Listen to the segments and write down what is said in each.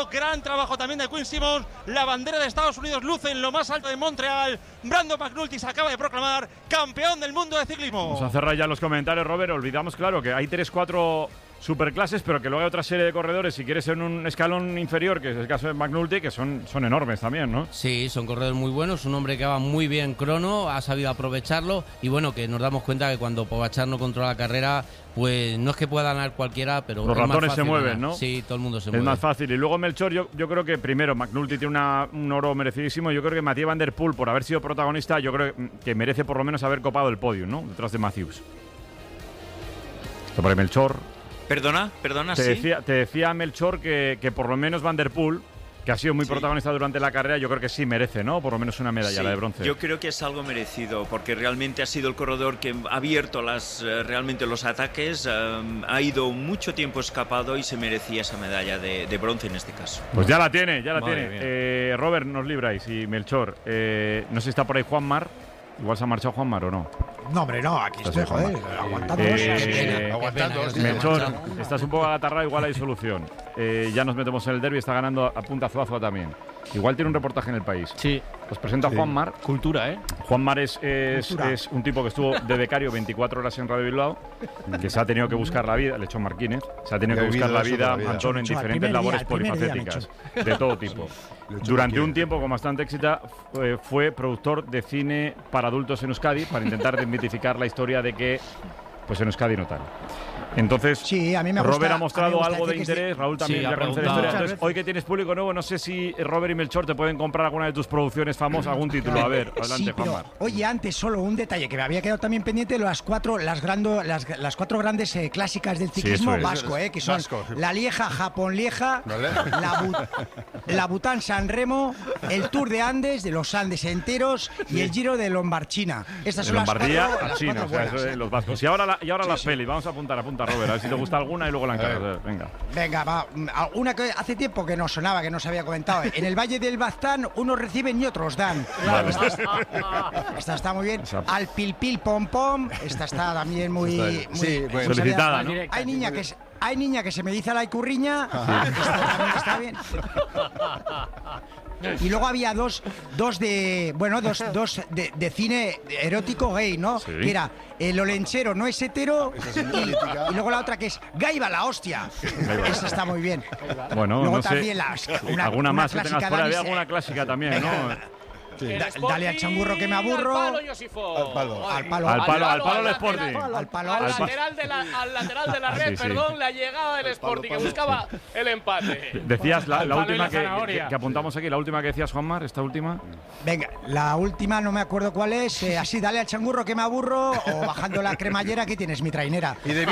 Chicago. Gran trabajo también de Quinn Simmons. La bandera de Estados Unidos luce en lo más alto de Montreal. Brandon McNulty se acaba de proclamar campeón del mundo de ciclismo. Vamos a cerrar ya los comentarios, Robert. Olvidamos, claro, que hay 3-4 superclases, pero que luego hay otra serie de corredores, si quieres, en un escalón inferior, que es el caso de McNulty, que son enormes también, ¿no? Sí, son corredores muy buenos, un hombre que va muy bien crono, ha sabido aprovecharlo, y bueno, que nos damos cuenta que cuando Pogačar no controla la carrera, pues no es que pueda ganar cualquiera, pero los ratones se mueven, ¿no? Sí, todo el mundo se mueve. Es más fácil. Y luego Melchor, yo creo que primero McNulty tiene un oro merecidísimo. Yo creo que Mathieu Van Der Poel, por haber sido protagonista, yo creo que merece por lo menos haber copado el podio, ¿no? Detrás de Matthews. Sobre Melchor. Perdona, te decía Melchor que por lo menos Van Der Poel, que ha sido muy protagonista durante la carrera, yo creo que sí merece, ¿no? Por lo menos una medalla, la de bronce. Yo creo que es algo merecido, porque realmente ha sido el corredor que ha abierto realmente los ataques, ha ido mucho tiempo escapado y se merecía esa medalla de bronce en este caso. Pues ya la tiene. Robert, nos libráis. Y Melchor, no sé si está por ahí Juanmar. Igual se ha marchado Juanmar o no. No, hombre, no, aquí estoy, joder, aguantando. Aguantando. Melchor, estás un poco agatarrado, igual hay solución. Ya nos metemos en el derbi, está ganando a punta Zuazua también. Igual tiene un reportaje en El País. Sí. Os presento a Juanmar. Cultura, ¿eh? Juanmar es un tipo que estuvo de becario 24 horas en Radio Bilbao, que se ha tenido que buscar la vida, le echó Marquínez, se ha tenido que buscar la vida, Antón, en diferentes labores polifacéticas, de todo tipo. Durante un tiempo, con bastante éxito, fue productor de cine para adultos en Euskadi, para intentar desmitificar la historia de que pues en Euskadi no tal. Entonces, sí, a mí me gusta, Robert ha mostrado algo de interés, este... Raúl también ya conoce la historia. Entonces, hoy que tienes público nuevo, no sé si Robert y Melchor te pueden comprar alguna de tus producciones famosas, algún título. A ver, adelante, Juanmar. Oye, antes solo un detalle que me había quedado también pendiente, las cuatro grandes clásicas del ciclismo vasco, que son la Lieja, Japón-Lieja, la Bután San Remo, el Tour de Andes, de los Andes enteros, y el Giro de Lombardchina. Estas son Lombardía las a China, o sea, eso es los vascos. Y ahora las pelis, vamos a apuntar, Robert, a ver si te gusta alguna y luego la encargas. Venga, va. Una que hace tiempo que no sonaba, que no se había comentado. En el Valle del Baztán, unos reciben y otros dan. Vale. Esta está muy bien. Al Pil Pil Pom Pom, esta está también muy solicitada, ¿no? Hay niña que se me dice la icurriña. Esta también está bien. Y luego había dos de cine erótico gay, ¿no? Sí. Que era el Olenchero no es hetero y luego la otra que es Gaiba la hostia. Esa está muy bien. Bueno, luego no también sé. Alguna más que tengas fuera, había alguna clásica también, ¿no? Sí. Dale al changurro que me aburro. Al palo el Sporting. Al lateral de la red, perdón, la llegada del Sporting, que buscaba el empate. Decías la última que apuntamos aquí, la última que decías, Juanmar, esta última. Venga, la última no me acuerdo cuál es. Así, dale al changurro que me aburro o bajando la cremallera que tienes, mi trainera. Y de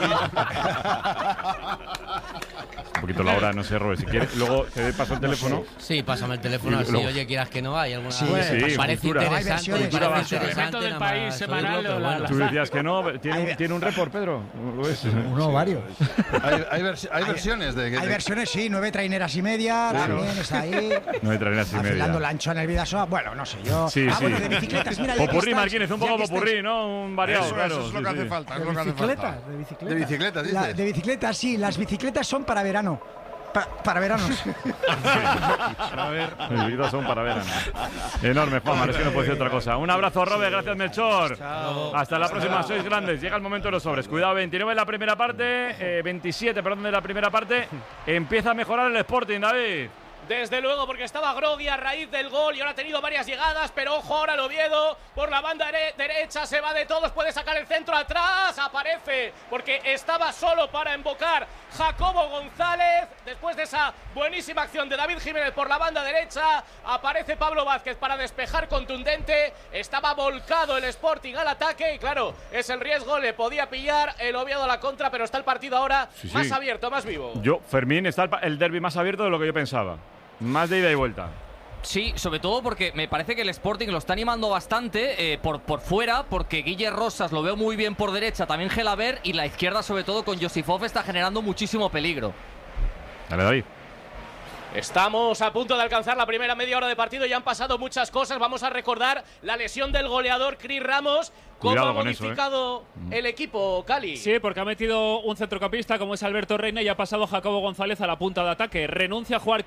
un poquito la hora, no sé, Robert, si quieres. Luego te paso el teléfono. Sí, pásame el teléfono, así, oye, quieras que no, hay alguna. Sí, parece interesante. Del país semanal. Tú decías que no, tiene un report, Pedro. Uno, varios. Hay versiones Hay versiones, sí, 9 traineras y media, también está ahí. 9 traineras y media. Afilando la anchoa en el Vidasoa, bueno, no sé yo. Sí, sí. Bueno, de bicicletas, mira. Popurrí, Marquínez, un poco popurrí, ¿no? Un variado, claro. Eso es lo que hace falta. ¿De bicicletas, dices? De bicicletas, sí. Las bicicletas son para verano. Para veranos. A ver, mis bicicletas son para verano. Enorme, Juanmar, es que no puede ser otra cosa. Un abrazo, Robert, gracias, Melchor. Chao. Hasta la próxima, sois grandes. Llega el momento de los sobres. Cuidado, 29 en la primera parte, 27, perdón, de la primera parte. Empieza a mejorar el Sporting, David. Desde luego, porque estaba groggy a raíz del gol y ahora ha tenido varias llegadas, pero ojo ahora el Oviedo por la banda derecha, se va de todos, puede sacar el centro atrás, aparece porque estaba solo para embocar Jacobo González. Después de esa buenísima acción de David Jiménez por la banda derecha, aparece Pablo Vázquez para despejar contundente. Estaba volcado el Sporting al ataque y claro, es el riesgo, le podía pillar el Oviedo a la contra, pero está el partido ahora más abierto, más vivo. Fermín, está el derbi más abierto de lo que yo pensaba. Más de ida y vuelta. Sí, sobre todo porque me parece que el Sporting lo está animando bastante por fuera, porque Guille Rosas lo veo muy bien por derecha, también Gelaber, y la izquierda sobre todo con Josifov está generando muchísimo peligro. Dale, David. Estamos a punto de alcanzar la primera media hora de partido y han pasado muchas cosas. Vamos a recordar la lesión del goleador Cris Ramos. ¿Cómo ha modificado el equipo, Cali? Sí, porque ha metido un centrocampista como es Alberto Reina y ha pasado Jacobo González a la punta de ataque. Renuncia a jugar